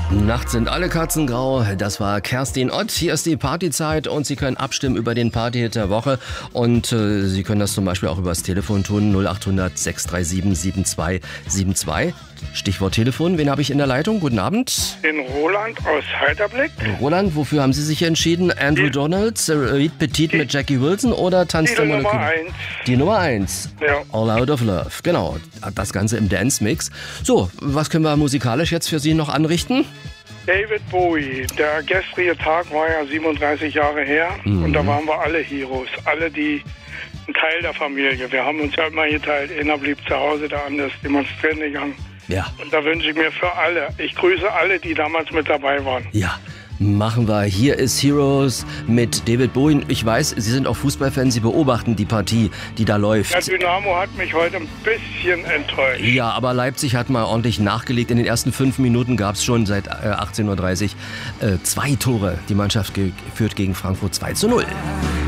Nachts sind alle Katzen grau. Das war Kerstin Ott. Hier ist die Partyzeit und Sie können abstimmen über den Partyhit der Woche. Und Sie können das zum Beispiel auch übers Telefon tun. 0800 637 7272. Stichwort Telefon. Wen habe ich in der Leitung? Guten Abend. Den Roland aus Heiterblick. Roland, wofür haben Sie sich entschieden? Andrew Donalds, Reed Petit mit Jackie Wilson oder Tanz der Die Nummer Moleküle? 1. Die Nummer 1. Ja. All Out of Love. Genau. Das Ganze im Dance-Mix. So, was können wir musikalisch jetzt für Sie noch anrichten? David Bowie. Der gestrige Tag war ja 37 Jahre her. Und da waren wir alle Heroes. Alle, ein Teil der Familie. Wir haben uns ja immer geteilt. Einer blieb zu Hause, der andere ist demonstrieren gegangen. Ja. Und da wünsche ich mir für alle. Ich grüße alle, die damals mit dabei waren. Ja. Machen wir. Hier ist Heroes mit David Bowie. Ich weiß, Sie sind auch Fußballfan, Sie beobachten die Partie, die da läuft. Der Dynamo hat mich heute ein bisschen enttäuscht. Ja, aber Leipzig hat mal ordentlich nachgelegt. In den ersten 5 Minuten gab es schon seit 18.30 Uhr 2 Tore. Die Mannschaft führt gegen Frankfurt 2:0.